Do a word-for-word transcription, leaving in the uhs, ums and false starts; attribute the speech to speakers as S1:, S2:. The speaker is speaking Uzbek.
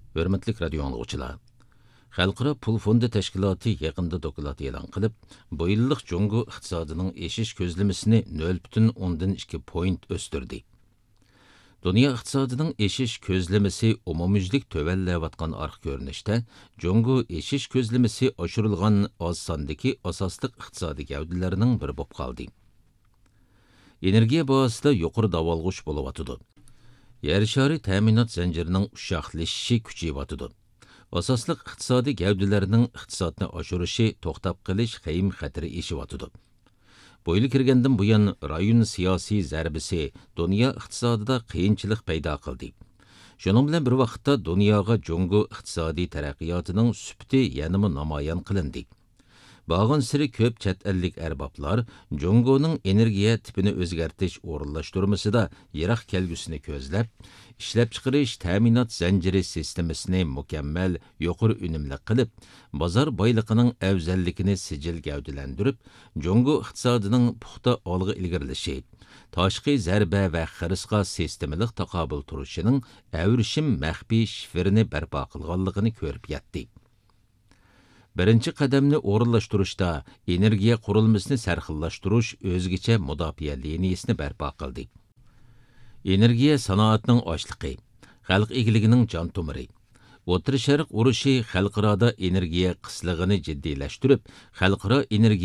S1: Hörmətli radio anlıqçılar, Xalqara Pul Fondi Təşkilatı yaqında doklad elan qilib, bu yillik Jungo iqtisodining eshish ko'zlamasini nol butun o'ndan ikki point o'stirdi. Dünya iqtisodining eshish ko'zlamasi umumyuzlik tövallayotgan arq ko'rinishda, Jungo eshish ko'zlamasi oshirilgan oz sondagi asosliq iqtisodiy gavdalarining biri bo'lib qoldi. Energiya bahosida yuqori davolg'ush bo'lyotidi. Yer shari ta'minot zanjirining ushoqlashishi kuchayyotidi. Asosliq iqtisodiy gavdalarning iqtisodni oshirishi to'xtab qilish xayim xatiri eshiyotidu. Bu yil kirgandan buyon rayon siyosiy zarbisi dunyo iqtisodida qiyinchilik paydo qildi. Shuning bilan bir vaqtda dunyoga Jungo iqtisodiy taraqqiyotining sifati yanama namoyon qilindi. Bağın siri köp chet ellik erbablar Jungo'nun energiya tipini o'zgartish o'rinlashtirmasida yiroq kelgusini ko'zlab, ishlab chiqarish ta'minot zanjiri sistemasini mukammal, yuqori unumli qilib, bozor boyliqining afzalligini sijil gavdalantirib, Jungo iqtisodining puxta olg'a ilgirilishi, tashqi zarba va xirisqa sistemalik taqobil turishining avrishim maxfiy shifrini barpo qilganligini ko'rib yetdi. Birinchi qadamni o'rinlashtirishda energiya qurilmasini sarxillashtirish o'zgacha mudofaa liniyasini barpo qildi. Energiya sanoatining ochliqi, xalq egiligining jon tomiri. O'tir Sharq urushi xalqaro energiya qislig'ini jiddiylashtirib, xalqaro energiya